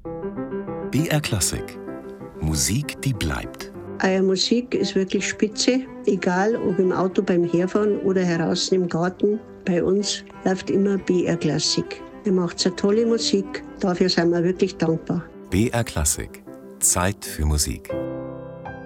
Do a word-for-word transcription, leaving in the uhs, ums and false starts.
B R Klassik. Musik, die bleibt. Eure Musik ist wirklich spitze, egal ob im Auto beim Herfahren oder draußen im Garten. Bei uns läuft immer B R Klassik. Ihr macht eine tolle Musik, dafür sind wir wirklich dankbar. B R Klassik. Zeit für Musik.